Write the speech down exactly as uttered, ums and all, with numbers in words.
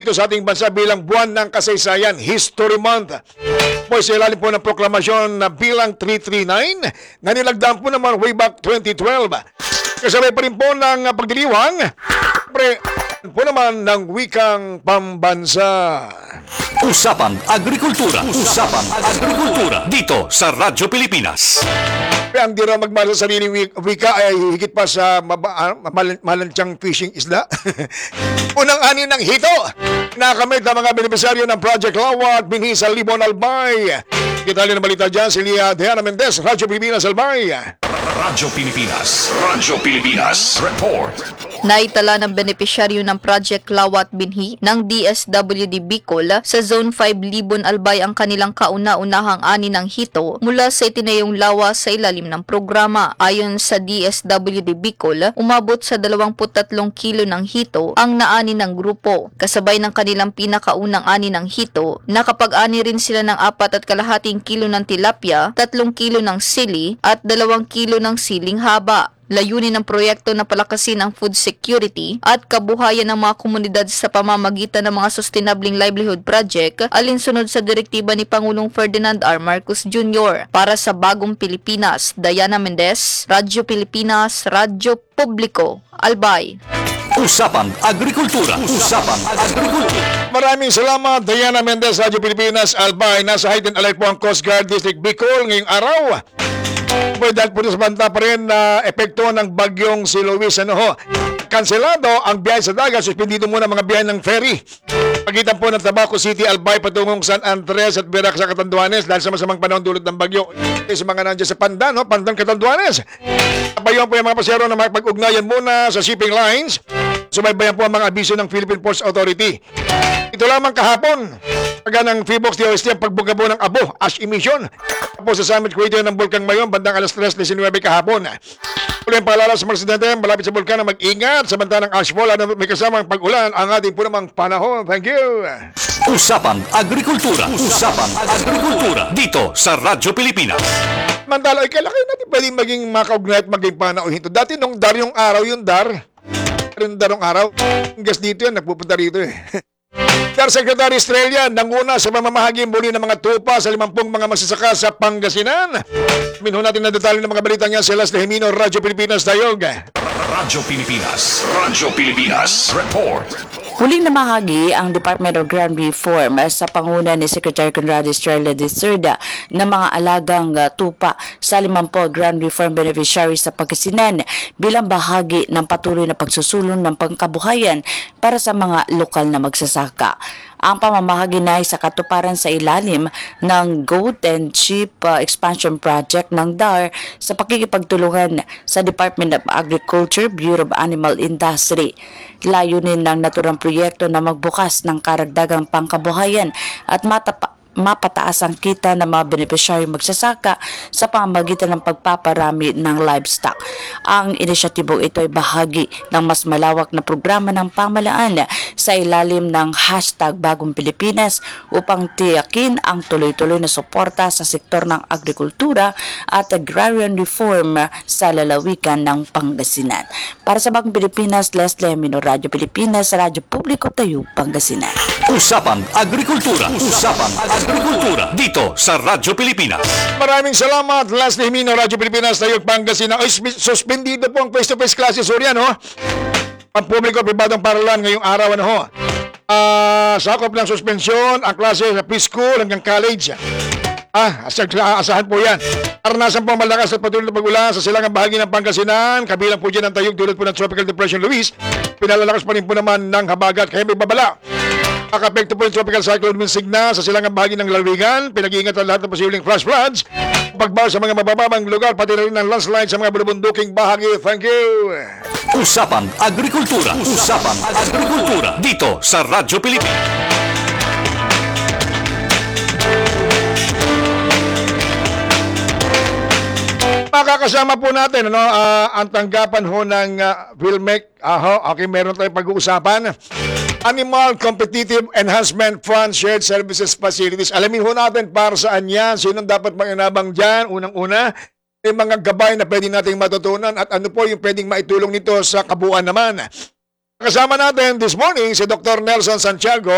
proyekto sa ating bansa bilang buwan ng kasaysayan, History Month. Po sa ilalim po ng proklamasyon na bilang three three nine na nilagdaan po naman way back twenty twelve. Kasabay pa rin po ng pagdiriwang, pre po naman ng wikang pambansa. Usapang Agrikultura. Usapang Agrikultura. Dito sa Radyo Pilipinas. Ang di raw magmahal sa sariling wika ay higit pa sa maba, mal- malantyang fishing isla. Unang ani ng hito. Nakamit ang mga benepisaryo ng Project Lawat, binhi sa Libon Albay. Kita rin ang balita dyan, si Lia Diana Mendez, Radyo Pilipinas Albay. Radyo Pilipinas. Radyo Pilipinas. Report. Naitala ng benepisyaryo ng Project Lawat Binhi ng D S W D Bicol sa Zone five Libon Albay ang kanilang kauna-unahang ani ng hito mula sa itinayong lawa sa ilalim ng programa. Ayon sa D S W D Bicol, umabot sa dalawampu't tatlong kilo ng hito ang naani ng grupo. Kasabay ng kanilang pinakaunang ani ng hito, nakapag-ani rin sila ng apat at kalahating kilo ng tilapia, tatlong kilo ng sili at dalawang kilo ng siling haba. Layunin ng proyekto na palakasin ang food security at kabuhayan ng mga komunidad sa pamamagitan ng mga sustainable livelihood project alinsunod sa direktiba ni Pangulong Ferdinand R. Marcos Junior Para sa Bagong Pilipinas, Diana Mendez, Radyo Pilipinas, Radyo Publiko, Albay. Usapang Agrikultura. Usapang Agrikultura. Maraming salamat, Diana Mendez, Radyo Pilipinas Albay. Nasa heightened alert po ang Coast Guard District Bicol ngayong araw. Pwede po sa banta pa rin na epekto ng bagyong si Luis. Ano ho? Kanselado ang biyahe sa dagat. Suspendido muna mga biyahe ng ferry. Pagitan po ng Tabaco City, Albay, patungong San Andres at Verac sa Catanduanes dahil sa masamang panahon dulot ng bagyo. Sa mga nandiyan sa Pandan, no? Pandan, Catanduanes. Abayon po yung mga pasyero na makipag-ugnayan muna sa shipping lines. Sumaybayan po ang mga abiso ng Philippine Ports Authority. Ito lamang kahapon. Taga ng Phibox D O S T ang pagbuga po ng abo, ash emission. Po sa summit crater ng Bulkang Mayon, bandang alas tres nineteen kahapon. Uling paalala sa mga residente, malapit sa bulkan na mag-ingat. Samantalang ashfall, ano, may kasamang pag-ulan ang ating po namang panahon. Thank you. Usapang Agrikultura. Usapang Agrikultura. Dito sa Radyo Pilipinas. Mandala, ay kailangan natin pwedeng maging makaugnay at maging panahon ito. Dati nung dar yung araw, yung dar. Yung darong araw. Yung gas dito yan, nagpupunta rito eh. Dar Secretary Estrella nanguna sa mamamahagi muli ng mga tupa sa limampung mga magsasaka sa Pangasinan. Minho natin na detalye ng mga balita niya si Las Lehemino, Radyo Pilipinas Dayog. Radyo Pilipinas. Radyo Pilipinas. Report. Huling namahagi ang Department of Grand Reform sa panguna ni Secretary Conrado Estrella de Cerda ng mga alagang uh, tupa sa limampu Grand Reform beneficiaries sa Pangasinan bilang bahagi ng patuloy na pagsusulong ng pangkabuhayan para sa mga lokal na magsasaka. Ang pamamahagi na ay sa katuparan sa ilalim ng Goat and Sheep uh, Expansion Project ng D A R sa pakikipagtulungan sa Department of Agriculture, Bureau of Animal Industry. Layunin ng naturang proyekto na magbukas ng karagdagang pangkabuhayan at matapa mapataas ang kita ng mga beneficiary magsasaka sa pamamagitan ng pagpaparami ng livestock. Ang inisyatibong ito ay bahagi ng mas malawak na programa ng pamahalaan sa ilalim ng hashtag Bagong Pilipinas upang tiyakin ang tuloy-tuloy na suporta sa sektor ng agrikultura at agrarian reform sa lalawigan ng Pangasinan. Para sa Bagong Pilipinas, Leslie Mino, Radyo Pilipinas, Radyo Publiko Tayo, Pangasinan. Usapang Agrikultura. Usapang Agrikultura. Dito sa Radyo Pilipinas. Maraming salamat, Las Lehemino, Radyo Pilipinas Dayog, Pangasinan. Ay, suspendido po ang face-to-face classes, Surya, no? Ang publiko pribadong paralan ngayong araw, ano ho? Uh, sakop ng suspensyon ang klase sa preschool hanggang college. Ah, asag, asahan po yan. Aranasan po malakas at patuloy na pag-ulan sa silangang bahagi ng Pangasinan. Kabilang po dyan ang tayog dulot po ng Tropical Depression Luis. Pinalalakas pa rin po naman ng habagat kaya may babala. Nakapekto po yung Tropical Cyclone Winsigna sa silangang bahagi ng lalawigan. Pinag-iingat ang lahat ng posibleng flash floods. Pagbawa sa mga mabababang lugar, pati na rin ng landslide sa mga bulubunduking bahagi. Thank you. Usapang Agrikultura. Usapang Agrikultura. Dito sa Radyo Pilipinas. Makakasama po natin ano, uh, ang tanggapan ho ng uh, Wilmec. Aho, okay, meron tayong pag-uusapan. Animal Competitive Enhancement Fund Shared Services Facilities. Alamin ho natin para saan yan, sinong dapat manginabang dyan. Unang-una, may mga gabay na pwede nating matutunan at ano po yung pwedeng maitulong nito sa kabuuan naman. Kasama natin this morning si Doctor Nelson Santiago.